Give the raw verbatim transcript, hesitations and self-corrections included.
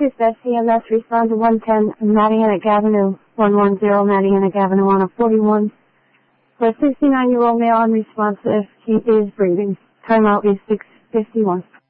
Focus S C M S, respond to one ten, Mattianic Avenue, one one zero Mattianic Avenue on a forty-one. For a sixty-nine-year-old male unresponsive, he is breathing. Timeout is six fifty-one.